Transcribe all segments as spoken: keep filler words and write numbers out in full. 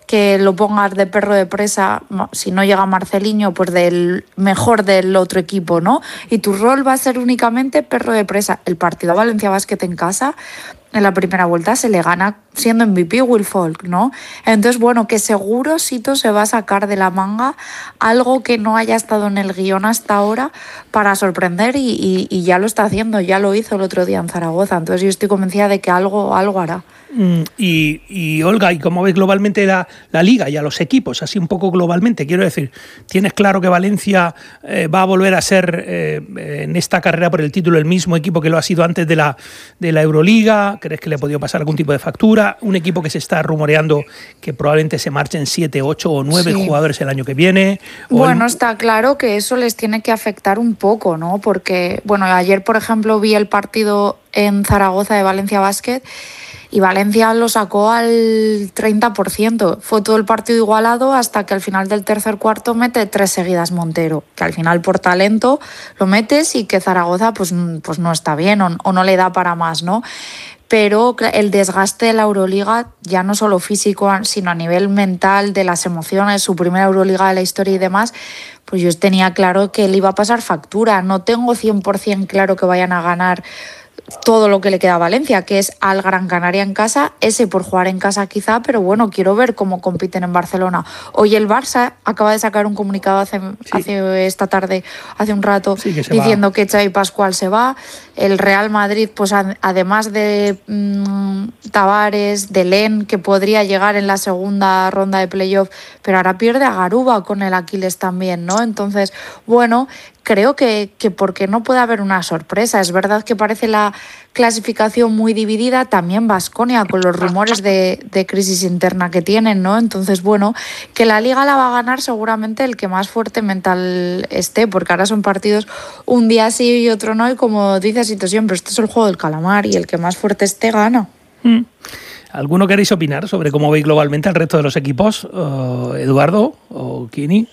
que lo pongas de perro de presa, si no llega Marceliño, pues del mejor del otro equipo, ¿no? Y tu rol va a ser únicamente perro de presa. El partido a Valencia Basket en casa, en la primera vuelta se le gana siendo M V P Will Folk, ¿no? Entonces, bueno, que seguro Sito se va a sacar de la manga algo que no haya estado en el guión hasta ahora para sorprender y, y, y ya lo está haciendo, ya lo hizo el otro día en Zaragoza. Entonces yo estoy convencida de que algo, algo hará. Mm, y, y Olga, ¿y cómo ves globalmente la, la Liga y a los equipos? Así un poco globalmente, quiero decir, ¿tienes claro que Valencia eh, va a volver a ser eh, en esta carrera por el título el mismo equipo que lo ha sido antes de la, de la Euroliga? ¿Crees que le ha podido pasar algún tipo de factura? Un equipo que se está rumoreando que probablemente se marchen siete, ocho o nueve sí. jugadores el año que viene. Bueno, el... está claro que eso les tiene que afectar un poco, ¿no? Porque, bueno, ayer, por ejemplo, vi el partido en Zaragoza de Valencia Basket y Valencia lo sacó al treinta por ciento. Fue todo el partido igualado hasta que al final del tercer cuarto mete tres seguidas Montero, que al final por talento lo metes y que Zaragoza pues, pues no está bien o, o no le da para más, ¿no? Pero el desgaste de la Euroliga, ya no solo físico, sino a nivel mental, de las emociones, su primera Euroliga de la historia y demás, pues yo tenía claro que le iba a pasar factura. No tengo cien por ciento claro que vayan a ganar todo lo que le queda a Valencia, que es al Gran Canaria en casa, ese por jugar en casa quizá, pero bueno, quiero ver cómo compiten en Barcelona. Hoy el Barça acaba de sacar un comunicado hace, sí. hace esta tarde, hace un rato, sí, que diciendo va. que Xavi Pascual se va. El Real Madrid, pues además de mmm, Tavares, de Len, que podría llegar en la segunda ronda de playoff, pero ahora pierde a Garuba con el Aquiles también, ¿no? Entonces, bueno, creo que, que porque no puede haber una sorpresa. Es verdad que parece la clasificación muy dividida, también Baskonia con los rumores de, de crisis interna que tienen, ¿no? Entonces, bueno, que la Liga la va a ganar seguramente el que más fuerte mental esté, porque ahora son partidos un día sí y otro no, y como dice Sito siempre, esto es el juego del calamar y el que más fuerte esté gana. Mm. ¿Alguno queréis opinar sobre cómo veis globalmente al resto de los equipos? Uh, Eduardo o Kini.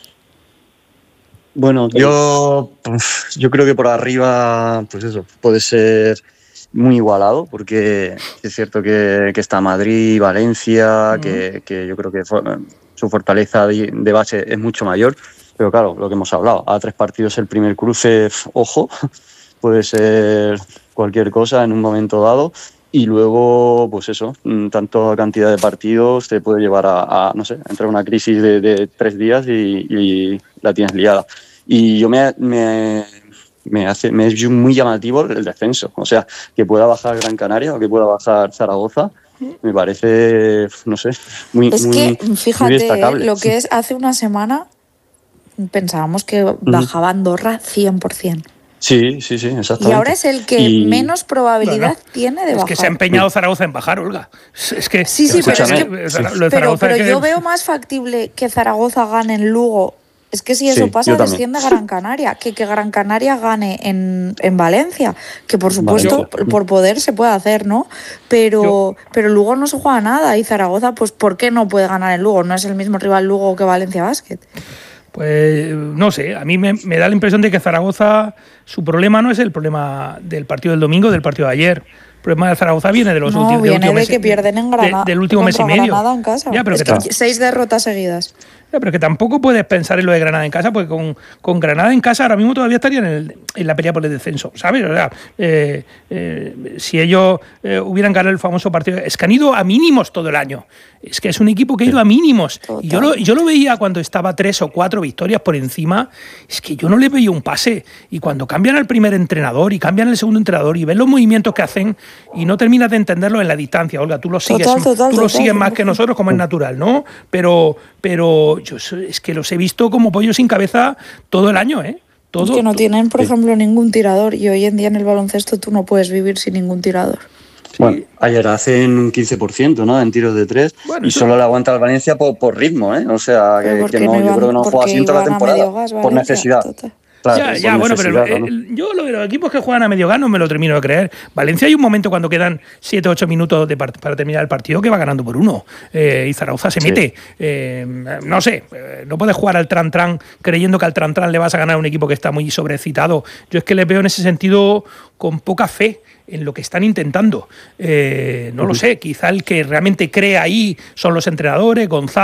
Bueno, yo, yo creo que por arriba, pues eso, puede ser muy igualado, porque es cierto que, que está Madrid, Valencia, uh-huh. que, que yo creo que su fortaleza de, de base es mucho mayor, pero claro, lo que hemos hablado, a tres partidos el primer cruce, ojo, puede ser cualquier cosa en un momento dado, y luego, pues eso, tanta cantidad de partidos te puede llevar a, a no sé, a entrar en una crisis de, de tres días y, y la tienes liada. Y yo me, me, me hace me es muy llamativo el descenso. O sea, que pueda bajar Gran Canaria o que pueda bajar Zaragoza, me parece, no sé, muy, es muy, que, fíjate, muy destacable. Lo que es hace una semana pensábamos que bajaba Andorra cien por ciento. Sí, sí, sí, exactamente. Y ahora es el que y... menos probabilidad no, no. tiene de es bajar. Es que se ha empeñado Zaragoza en bajar, Olga. Es que, sí, sí, pero, es que, sí. pero, pero que... yo veo más factible que Zaragoza gane en Lugo. Es que si eso sí, pasa, desciende Gran Canaria. Que, que Gran Canaria gane en, en Valencia. Que por supuesto, vale. por poder se puede hacer, ¿no? Pero, yo... pero Lugo no se juega nada. Y Zaragoza, pues ¿por qué no puede ganar en Lugo? No es el mismo rival Lugo que Valencia Basket. Pues no sé, a mí me, me da la impresión de que Zaragoza, su problema no es el problema del partido del domingo, del partido de ayer. El problema de Zaragoza viene de los no, últimos viene de, de mes, que pierden en Granada, de, del último mes y medio. Granada en casa. Ya, pero es que que seis derrotas seguidas. Ya, pero que tampoco puedes pensar en lo de Granada en casa, porque con, con Granada en casa ahora mismo todavía estarían en, el, en la pelea por el descenso, ¿sabes? O sea, eh, eh, si ellos eh, hubieran ganado el famoso partido, es que han ido a mínimos todo el año. Es que es un equipo que ha ido a mínimos. Y yo lo, yo lo veía cuando estaba tres o cuatro victorias por encima, es que yo no le veía un pase. Y cuando cambian al primer entrenador y cambian al segundo entrenador y ven los movimientos que hacen y no terminas de entenderlo en la distancia, Olga, tú lo sigues, total, total, tú lo total, sigues total. más que nosotros, como es natural, ¿no? Pero, pero yo es que los he visto como pollos sin cabeza todo el año, ¿eh? Todo, es que no todo. tienen, por ejemplo, ningún tirador. Y hoy en día en el baloncesto tú no puedes vivir sin ningún tirador. Sí. Bueno, ayer hacen un quince por ciento, ¿no? En tiros de tres, bueno, y eso... solo le aguanta al Valencia por, por ritmo, ¿eh? O sea, que, que no, no iban, yo creo que no juega así en toda la temporada, gas, Valencia, por necesidad. Total. Claro, ya, ya bueno, pero el, el, yo lo de los equipos que juegan a medio gas no me lo termino de creer. Valencia hay un momento cuando quedan siete o ocho minutos de part- para terminar el partido que va ganando por uno. Eh, y Zaragoza se sí. mete. Eh, no sé, eh, no puedes jugar al tran-tran creyendo que al tran-tran le vas a ganar a un equipo que está muy sobrecitado. Yo es que les veo en ese sentido con poca fe en lo que están intentando. Eh, no uh-huh. lo sé, quizá el que realmente cree ahí son los entrenadores, González.